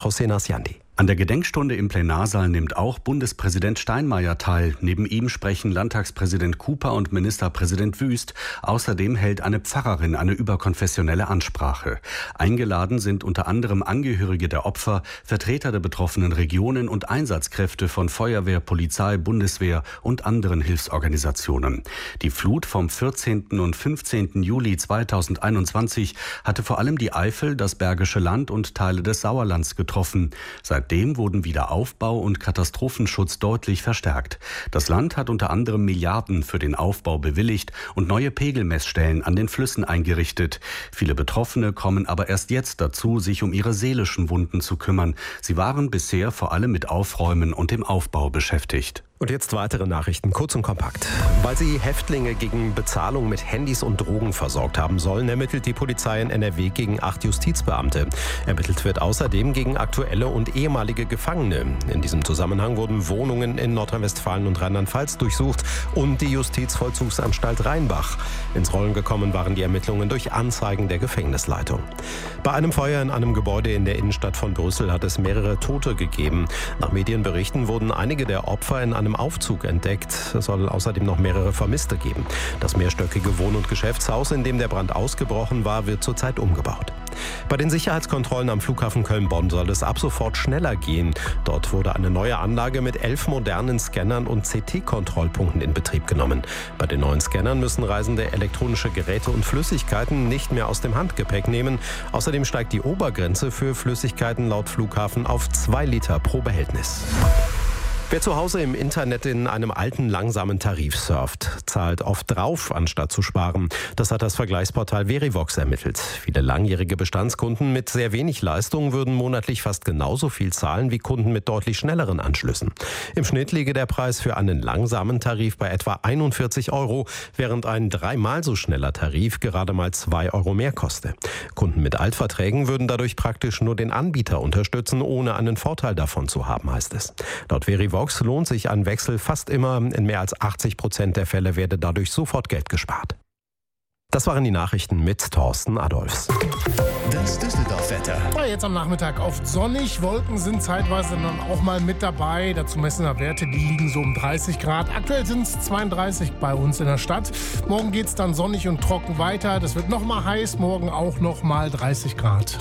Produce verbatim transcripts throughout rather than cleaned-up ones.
Hossein Asjandi. An der Gedenkstunde im Plenarsaal nimmt auch Bundespräsident Steinmeier teil. Neben ihm sprechen Landtagspräsident Cooper und Ministerpräsident Wüst. Außerdem hält eine Pfarrerin eine überkonfessionelle Ansprache. Eingeladen sind unter anderem Angehörige der Opfer, Vertreter der betroffenen Regionen und Einsatzkräfte von Feuerwehr, Polizei, Bundeswehr und anderen Hilfsorganisationen. Die Flut vom vierzehnten und fünfzehnten Juli zweitausendeinundzwanzig hatte vor allem die Eifel, das Bergische Land und Teile des Sauerlands getroffen. Seit Seitdem wurden Wiederaufbau und Katastrophenschutz deutlich verstärkt. Das Land hat unter anderem Milliarden für den Aufbau bewilligt und neue Pegelmessstellen an den Flüssen eingerichtet. Viele Betroffene kommen aber erst jetzt dazu, sich um ihre seelischen Wunden zu kümmern. Sie waren bisher vor allem mit Aufräumen und dem Aufbau beschäftigt. Und jetzt weitere Nachrichten, kurz und kompakt. Weil sie Häftlinge gegen Bezahlung mit Handys und Drogen versorgt haben sollen, ermittelt die Polizei in N R W gegen acht Justizbeamte. Ermittelt wird außerdem gegen aktuelle und ehemalige Gefangene. In diesem Zusammenhang wurden Wohnungen in Nordrhein-Westfalen und Rheinland-Pfalz durchsucht und die Justizvollzugsanstalt Rheinbach. Ins Rollen gekommen waren die Ermittlungen durch Anzeigen der Gefängnisleitung. Bei einem Feuer in einem Gebäude in der Innenstadt von Brüssel hat es mehrere Tote gegeben. Nach Medienberichten wurden einige der Opfer in einem Aufzug entdeckt. Es soll außerdem noch mehrere Vermisste geben. Das mehrstöckige Wohn- und Geschäftshaus, in dem der Brand ausgebrochen war, wird zurzeit umgebaut. Bei den Sicherheitskontrollen am Flughafen Köln-Bonn soll es ab sofort schneller gehen. Dort wurde eine neue Anlage mit elf modernen Scannern und C T-Kontrollpunkten in Betrieb genommen. Bei den neuen Scannern müssen Reisende elektronische Geräte und Flüssigkeiten nicht mehr aus dem Handgepäck nehmen. Außerdem steigt die Obergrenze für Flüssigkeiten laut Flughafen auf zwei Liter pro Behältnis. Wer zu Hause im Internet in einem alten, langsamen Tarif surft, zahlt oft drauf, anstatt zu sparen. Das hat das Vergleichsportal Verivox ermittelt. Viele langjährige Bestandskunden mit sehr wenig Leistung würden monatlich fast genauso viel zahlen wie Kunden mit deutlich schnelleren Anschlüssen. Im Schnitt liege der Preis für einen langsamen Tarif bei etwa einundvierzig Euro, während ein dreimal so schneller Tarif gerade mal zwei Euro mehr koste. Kunden mit Altverträgen würden dadurch praktisch nur den Anbieter unterstützen, ohne einen Vorteil davon zu haben, heißt es. Laut Verivox lohnt sich ein Wechsel fast immer. In mehr als achtzig Prozent der Fälle werde dadurch sofort Geld gespart. Das waren die Nachrichten mit Thorsten Adolfs. Das Düsseldorf-Wetter. Ja, jetzt am Nachmittag oft sonnig. Wolken sind zeitweise dann auch mal mit dabei. Dazu messene Werte, die liegen so um dreißig Grad. Aktuell sind es zweiunddreißig bei uns in der Stadt. Morgen geht es dann sonnig und trocken weiter. Das wird noch mal heiß. Morgen auch noch mal dreißig Grad.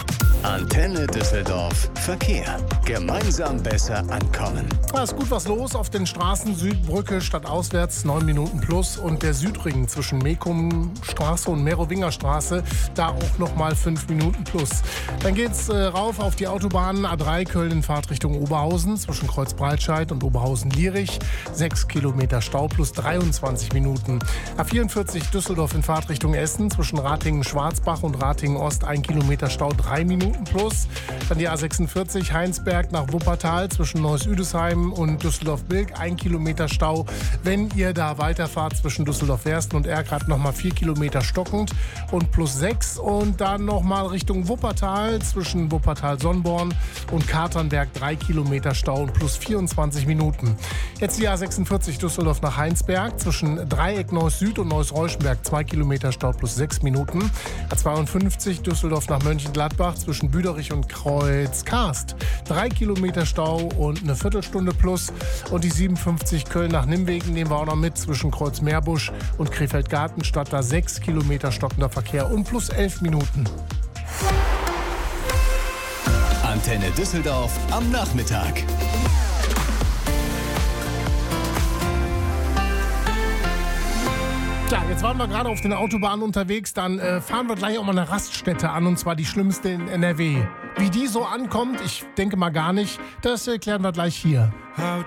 Antenne Düsseldorf. Verkehr. Gemeinsam besser ankommen. Da ist gut was los auf den Straßen. Südbrücke stadtauswärts neun Minuten plus und der Südring zwischen Mekumstraße und Merowingerstraße da auch noch mal fünf Minuten plus. Dann geht's äh, rauf auf die Autobahn A drei Köln in Fahrtrichtung Oberhausen zwischen Kreuzbreitscheid und Oberhausen-Lierich. sechs Kilometer Stau plus dreiundzwanzig Minuten. A vierundvierzig Düsseldorf in Fahrtrichtung Essen zwischen Ratingen-Schwarzbach und Ratingen-Ost ein Kilometer Stau, drei Minuten plus. Dann die A sechsundvierzig Heinsberg nach Wuppertal zwischen Neuss-Üdesheim und Düsseldorf-Bilk ein Kilometer Stau. Wenn ihr da weiterfahrt zwischen Düsseldorf-Wersten und Erkrath nochmal vier Kilometer stockend und plus sechs. Und dann nochmal Richtung Wuppertal zwischen Wuppertal-Sonnborn und Katernberg drei Kilometer Stau und plus vierundzwanzig Minuten. Jetzt die A sechsundvierzig Düsseldorf nach Heinsberg zwischen Dreieck Neuss-Süd und Neuss-Reuschenberg zwei Kilometer Stau plus sechs Minuten. A zweiundfünfzig Düsseldorf nach Mönchengladbach zwischen Büderich und Kreuzkarst drei Kilometer Stau und eine Viertelstunde plus. Und die siebenundfünfzig Köln nach Nimwegen nehmen wir auch noch mit zwischen Kreuzmeerbusch und Krefeld-Gartenstadt. Da sechs Kilometer stockender Verkehr und plus elf Minuten. Antenne Düsseldorf am Nachmittag. Tja, jetzt waren wir gerade auf den Autobahnen unterwegs, dann äh, fahren wir gleich auch mal eine Raststätte an, und zwar die schlimmste in N R W. Wie die so ankommt, ich denke mal gar nicht, das erklären wir gleich hier.